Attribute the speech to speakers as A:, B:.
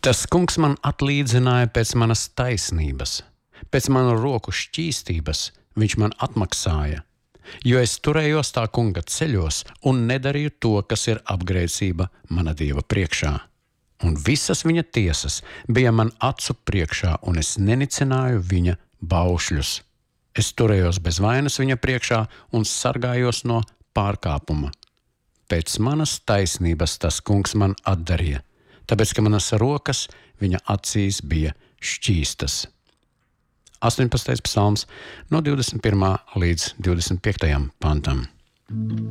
A: Tas kungs man atlīdzināja pēc manas taisnības, pēc manu roku šķīstības viņš man atmaksāja, jo es turējos tā kunga ceļos un nedarīju to, kas ir apgrēcība mana Dieva priekšā. Un visas viņa tiesas bija man acu priekšā, un es nenicināju viņa baušļus. Es turējos bez vainas viņa priekšā un sargājos no pārkāpuma. Pēc manas taisnības tas kungs man atdarīja, tāpēc, ka manas rokas viņa acīs bija šķīstas. 18. psalms no 21. līdz 25. pantam.